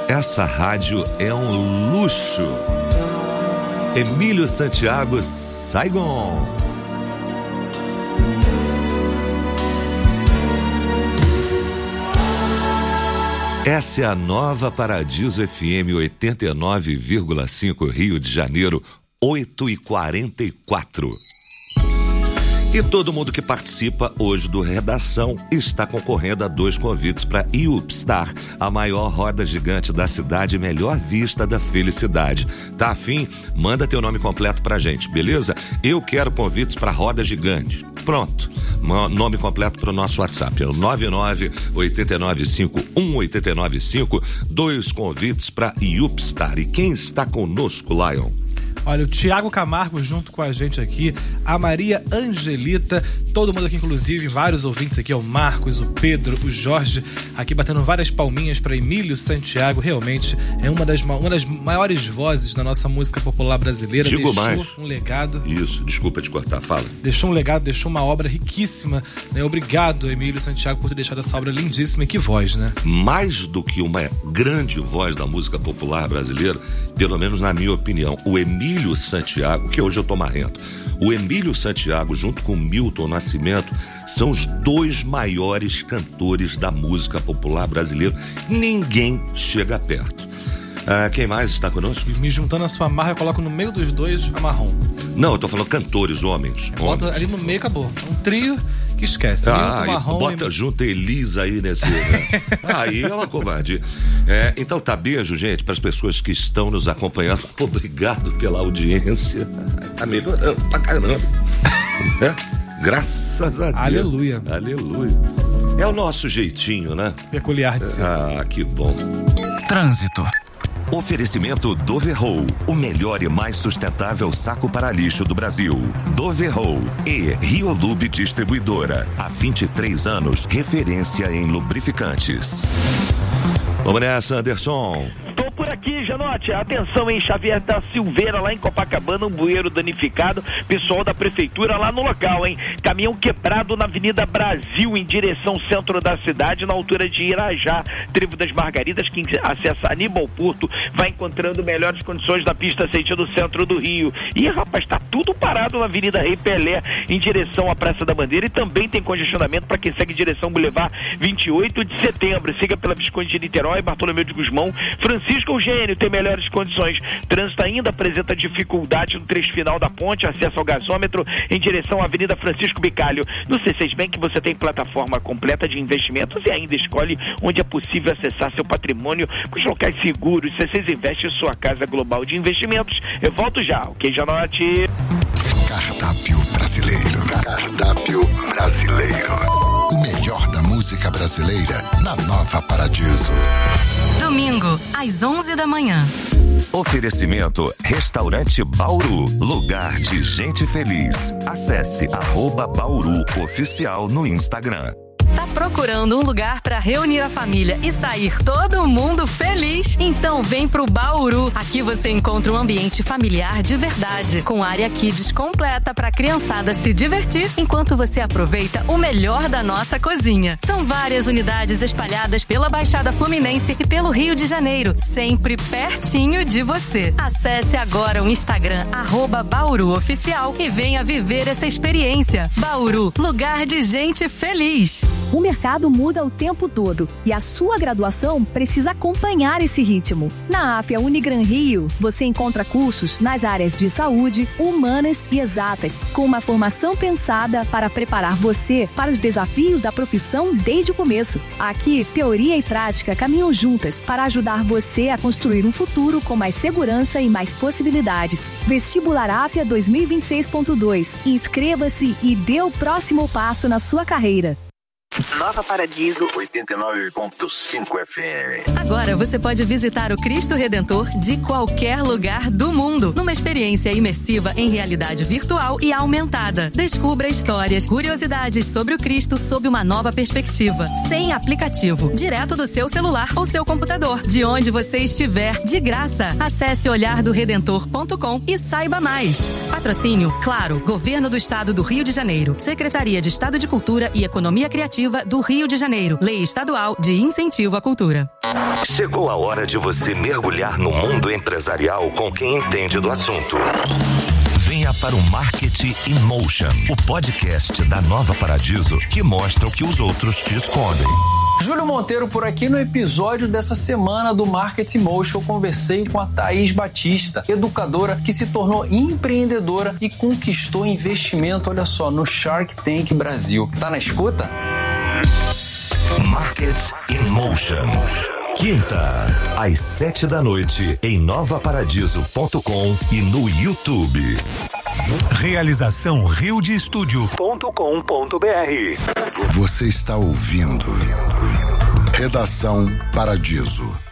Essa rádio é um luxo. Emílio Santiago, Saigon. Essa é a nova Paradiso FM 89,5 Rio de Janeiro, 8h44. E todo mundo que participa hoje do Redação está concorrendo a 2 convites para UpStar, a maior roda gigante da cidade, melhor vista da felicidade. Tá afim? Manda teu nome completo pra gente, beleza? Eu quero convites para roda gigante. Pronto. Nome completo pro nosso WhatsApp. É o 99-895-1895. 2 convites para UpStar. E quem está conosco, Lion? Olha, o Tiago Camargo junto com a gente aqui, a Maria Angelita, todo mundo aqui, inclusive, vários ouvintes aqui, o Marcos, o Pedro, o Jorge, aqui batendo várias palminhas para Emílio Santiago. Realmente é uma das maiores vozes da nossa música popular brasileira. Digo deixou mais. Um legado. Isso, desculpa te cortar, fala. Deixou um legado, deixou uma obra riquíssima, né? Obrigado, Emílio Santiago, por ter deixado essa obra lindíssima. E que voz, né? Mais do que uma grande voz da música popular brasileira, pelo menos na minha opinião, o Emílio Santiago, que hoje eu tô marrento, o Emílio Santiago junto com o Milton Nascimento são os 2 maiores cantores da música popular brasileira. Ninguém chega perto. Quem mais está conosco? Me juntando a sua marra, eu coloco no meio dos 2 a marrom. Não, eu tô falando cantores, homens. Bota ali no meio, acabou. É um trio que esquece. Marrom, bota junto a Elisa aí nesse... Aí é uma covardia. Então tá, beijo, gente, para as pessoas que estão nos acompanhando. Obrigado pela audiência. Tá melhorando pra caramba. Graças a Deus. Aleluia. Aleluia. É o nosso jeitinho, né? Peculiar de ser. Que bom. Trânsito. Oferecimento Doverroll, o melhor e mais sustentável saco para lixo do Brasil. Doverroll e Riolube Distribuidora. Há 23 anos, referência em lubrificantes. Vamos nessa, Anderson. Tô por aqui, Janote. Atenção, em Xavier da Silveira, lá em Copacabana, um bueiro danificado. Pessoal da prefeitura lá no local, hein? Caminhão quebrado na Avenida Brasil, em direção ao centro da cidade, na altura de Irajá. Trevo das Margaridas, que acessa Aníbal Porto, vai encontrando melhores condições da pista sentido centro do Rio. E, rapaz, tá tudo parado na Avenida Rei Pelé, em direção à Praça da Bandeira. E também tem congestionamento para quem segue em direção ao Boulevard 28 de setembro. Siga pela Visconde de Niterói, Bartolomeu de Gusmão, Francisco Eugênio tem melhores condições. Trânsito ainda apresenta dificuldade no trecho final da ponte, acesso ao gasômetro em direção à Avenida Francisco Bicalho. No C6 Bank você tem plataforma completa de investimentos e ainda escolhe onde é possível acessar seu patrimônio com os locais seguros. C6 Investe, sua casa global de investimentos. Eu volto já, ok, Janote? Cardápio brasileiro. Cardápio brasileiro. O melhor da música brasileira na Nova Paradiso. Domingo, às 11 da manhã. Oferecimento Restaurante Bauru, lugar de gente feliz. Acesse @Bauru Oficial no Instagram. Tá procurando um lugar para reunir a família e sair todo mundo feliz? Então vem pro Bauru. Aqui você encontra um ambiente familiar de verdade, com área kids completa para a criançada se divertir, enquanto você aproveita o melhor da nossa cozinha. São várias unidades espalhadas pela Baixada Fluminense e pelo Rio de Janeiro, sempre pertinho de você. Acesse agora o Instagram @Bauru Oficial e venha viver essa experiência. Bauru, lugar de gente feliz. O mercado muda o tempo todo e a sua graduação precisa acompanhar esse ritmo. Na AFIA Unigran Rio, você encontra cursos nas áreas de saúde, humanas e exatas, com uma formação pensada para preparar você para os desafios da profissão desde o começo. Aqui, teoria e prática caminham juntas para ajudar você a construir um futuro com mais segurança e mais possibilidades. Vestibular AFIA 2026.2. Inscreva-se e dê o próximo passo na sua carreira. Nova Paradiso 89,5 FM. Agora você pode visitar o Cristo Redentor de qualquer lugar do mundo, numa experiência imersiva em realidade virtual e aumentada. Descubra histórias, curiosidades sobre o Cristo sob uma nova perspectiva, sem aplicativo, direto do seu celular ou seu computador, de onde você estiver, de graça. Acesse olhardoredentor.com e saiba mais. Patrocínio, claro, Governo do Estado do Rio de Janeiro, Secretaria de Estado de Cultura e Economia Criativa do Rio de Janeiro. Lei Estadual de Incentivo à Cultura. Chegou a hora de você mergulhar no mundo empresarial com quem entende do assunto. Venha para o Marketing in Motion, o podcast da Nova Paradiso que mostra o que os outros te escondem. Júlio Monteiro por aqui. No episódio dessa semana do Marketing Motion, eu conversei com a Thaís Batista, educadora que se tornou empreendedora e conquistou investimento, olha só, no Shark Tank Brasil. Tá na escuta? Marketing in Motion. Quinta, às 7 da noite, em novaparadiso.com e no YouTube. Realização riodestudio.com.br. Você está ouvindo Redação Paradiso.